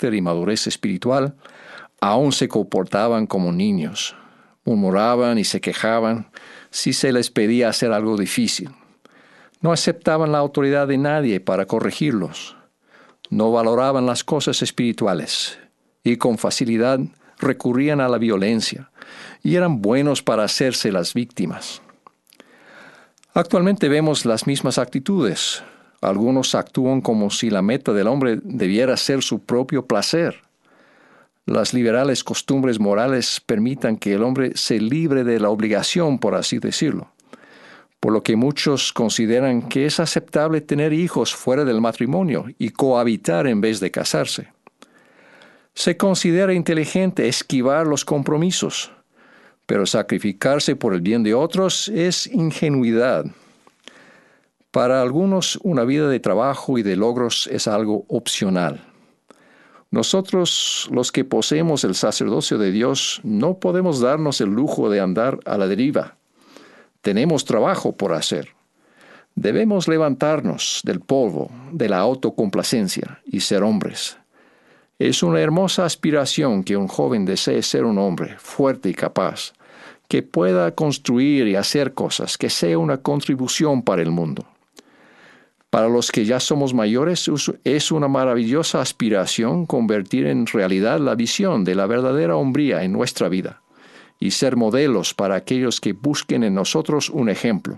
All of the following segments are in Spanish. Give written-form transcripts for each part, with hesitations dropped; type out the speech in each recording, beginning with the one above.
carácter y madurez espiritual, aún se comportaban como niños. Murmuraban y se quejaban si se les pedía hacer algo difícil. No aceptaban la autoridad de nadie para corregirlos. No valoraban las cosas espirituales y con facilidad recurrían a la violencia y eran buenos para hacerse las víctimas. Actualmente vemos las mismas actitudes. Algunos actúan como si la meta del hombre debiera ser su propio placer. Las liberales costumbres morales permitan que el hombre se libre de la obligación, por así decirlo, por lo que muchos consideran que es aceptable tener hijos fuera del matrimonio y cohabitar en vez de casarse. Se considera inteligente esquivar los compromisos, pero sacrificarse por el bien de otros es ingenuidad. Para algunos, una vida de trabajo y de logros es algo opcional. Nosotros, los que poseemos el sacerdocio de Dios, no podemos darnos el lujo de andar a la deriva. Tenemos trabajo por hacer. Debemos levantarnos del polvo, de la autocomplacencia y ser hombres. Es una hermosa aspiración que un joven desee ser un hombre fuerte y capaz, que pueda construir y hacer cosas, que sea una contribución para el mundo. Para los que ya somos mayores, es una maravillosa aspiración convertir en realidad la visión de la verdadera hombría en nuestra vida y ser modelos para aquellos que busquen en nosotros un ejemplo.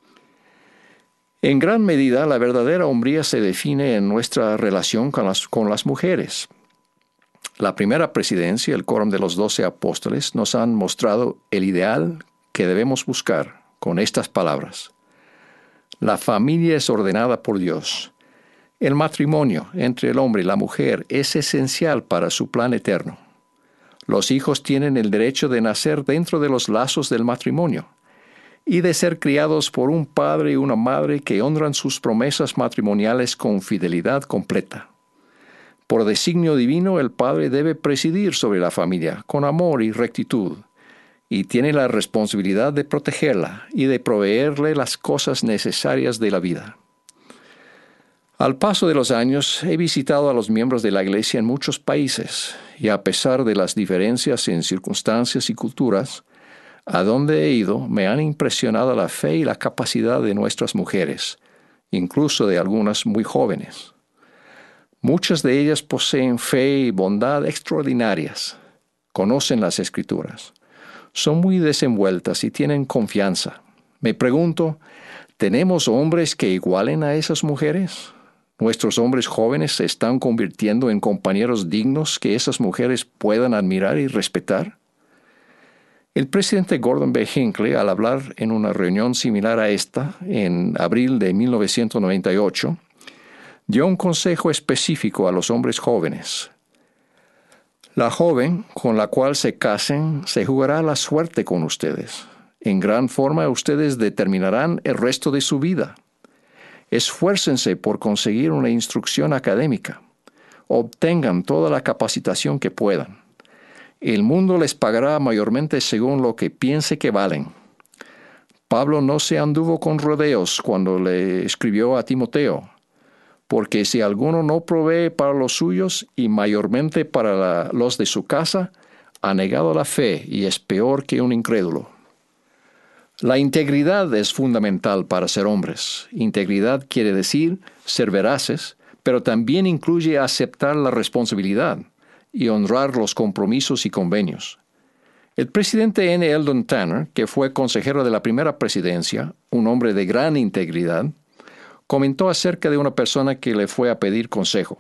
En gran medida, la verdadera hombría se define en nuestra relación con las mujeres. La primera presidencia, el Quórum de los 12 Apóstoles, nos han mostrado el ideal que debemos buscar con estas palabras. La familia es ordenada por Dios. El matrimonio entre el hombre y la mujer es esencial para su plan eterno. Los hijos tienen el derecho de nacer dentro de los lazos del matrimonio y de ser criados por un padre y una madre que honran sus promesas matrimoniales con fidelidad completa. Por designio divino, el padre debe presidir sobre la familia con amor y rectitud, y tiene la responsabilidad de protegerla y de proveerle las cosas necesarias de la vida. Al paso de los años, he visitado a los miembros de la Iglesia en muchos países, y a pesar de las diferencias en circunstancias y culturas, a donde he ido me han impresionado la fe y la capacidad de nuestras mujeres, incluso de algunas muy jóvenes. Muchas de ellas poseen fe y bondad extraordinarias, conocen las Escrituras, son muy desenvueltas y tienen confianza. Me pregunto, ¿tenemos hombres que igualen a esas mujeres? ¿Nuestros hombres jóvenes se están convirtiendo en compañeros dignos que esas mujeres puedan admirar y respetar? El presidente Gordon B. Hinckley, al hablar en una reunión similar a esta, en abril de 1998, dio un consejo específico a los hombres jóvenes. La joven con la cual se casen se jugará la suerte con ustedes. En gran forma ustedes determinarán el resto de su vida. Esfuércense por conseguir una instrucción académica. Obtengan toda la capacitación que puedan. El mundo les pagará mayormente según lo que piense que valen. Pablo no se anduvo con rodeos cuando le escribió a Timoteo, porque si alguno no provee para los suyos y mayormente para los de su casa, ha negado la fe y es peor que un incrédulo. La integridad es fundamental para ser hombres. Integridad quiere decir ser veraces, pero también incluye aceptar la responsabilidad y honrar los compromisos y convenios. El presidente N. Eldon Tanner, que fue consejero de la primera presidencia, un hombre de gran integridad, comentó acerca de una persona que le fue a pedir consejo.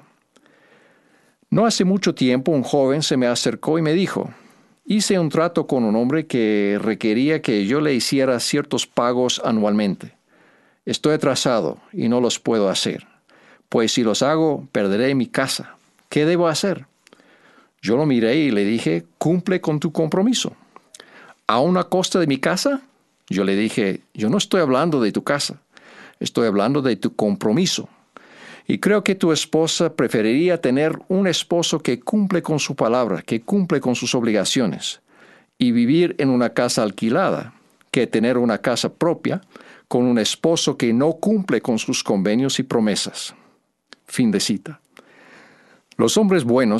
No hace mucho tiempo un joven se me acercó y me dijo, hice un trato con un hombre que requería que yo le hiciera ciertos pagos anualmente. Estoy atrasado y no los puedo hacer, pues si los hago perderé mi casa. ¿Qué debo hacer? Yo lo miré y le dije, cumple con tu compromiso. ¿A una costa de mi casa? Yo le dije, yo no estoy hablando de tu casa. Estoy hablando de tu compromiso. Y creo que tu esposa preferiría tener un esposo que cumple con su palabra, que cumple con sus obligaciones, y vivir en una casa alquilada, que tener una casa propia con un esposo que no cumple con sus convenios y promesas. Fin de cita. Los hombres buenos